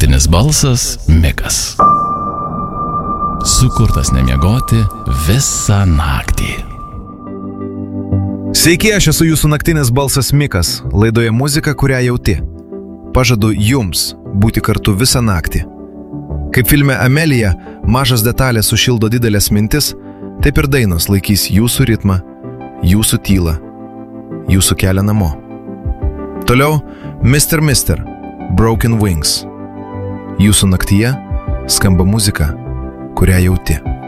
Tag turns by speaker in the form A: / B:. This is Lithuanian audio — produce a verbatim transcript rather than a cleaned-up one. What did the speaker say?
A: naktinis balsas Mikas. Sukurtas nemiegoti visą naktį.
B: Sveiki, aš esu jūsų naktinis balsas Mikas, laidoje muzika, kurią jauti. Pažadu jums būti kartu visą naktį. Kaip filme Amelija, mažas detalės sušildo didelės mintis, taip ir dainos laikys jūsų ritmą, jūsų tylą, jūsų kelią namo. Toliau mister mister, Broken Wings. Jūsų naktyje skamba muzika, kurią jauti.